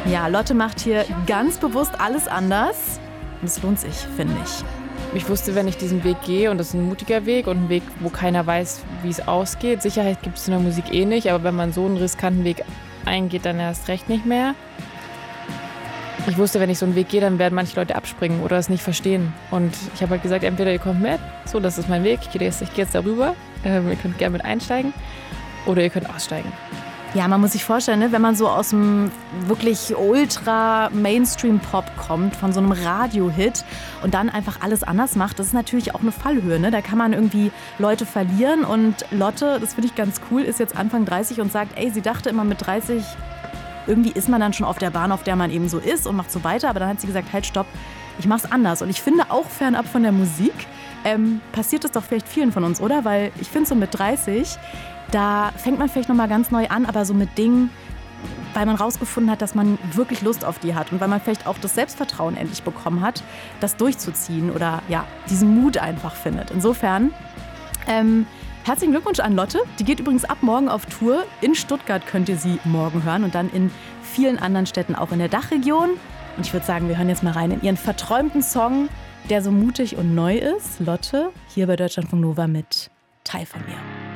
Ja, Lotte macht hier ganz bewusst alles anders. Und es lohnt sich, finde ich. Ich wusste, wenn ich diesen Weg gehe, und das ist ein mutiger Weg und ein Weg, wo keiner weiß, wie es ausgeht. Sicherheit gibt es in der Musik eh nicht, aber wenn man so einen riskanten Weg eingeht, dann erst recht nicht mehr. Ich wusste, wenn ich so einen Weg gehe, dann werden manche Leute abspringen oder es nicht verstehen. Und ich habe halt gesagt, entweder ihr kommt mit, so, das ist mein Weg, ich gehe jetzt darüber, ihr könnt gerne mit einsteigen, oder ihr könnt aussteigen. Ja, man muss sich vorstellen, ne, wenn man so aus dem wirklich ultra Mainstream-Pop kommt, von so einem Radio-Hit und dann einfach alles anders macht, das ist natürlich auch eine Fallhöhe. Ne? Da kann man irgendwie Leute verlieren. Und Lotte, das finde ich ganz cool, ist jetzt Anfang 30 und sagt, ey, sie dachte immer mit 30, irgendwie ist man dann schon auf der Bahn, auf der man eben so ist und macht so weiter. Aber dann hat sie gesagt, halt, stopp, ich mach's anders. Und ich finde auch fernab von der Musik passiert es doch vielleicht vielen von uns, oder? Weil ich finde so mit 30, da fängt man vielleicht nochmal ganz neu an, aber so mit Dingen, weil man rausgefunden hat, dass man wirklich Lust auf die hat und weil man vielleicht auch das Selbstvertrauen endlich bekommen hat, das durchzuziehen oder ja, diesen Mut einfach findet. Insofern, herzlichen Glückwunsch an Lotte. Die geht übrigens ab morgen auf Tour. In Stuttgart könnt ihr sie morgen hören und dann in vielen anderen Städten auch in der Dachregion. Und ich würde sagen, wir hören jetzt mal rein in ihren verträumten Song, der so mutig und neu ist. Lotte, hier bei Deutschlandfunk Nova mit Teil von mir.